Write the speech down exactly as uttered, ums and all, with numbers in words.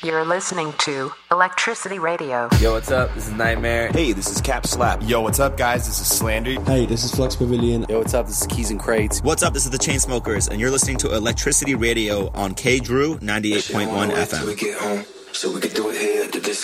You're listening to Electricity Radio. Yo, what's up? This is Nightmare. Hey, this is Cap Slap. Yo, what's up, guys? This is Slander. Hey, this is Flux Pavilion. Yo, what's up? This is Keys and Crates. What's up? This is the Chainsmokers, and you're listening to Electricity Radio on K Drew ninety-eight point one F M. We get home, so we can do it here at the disco.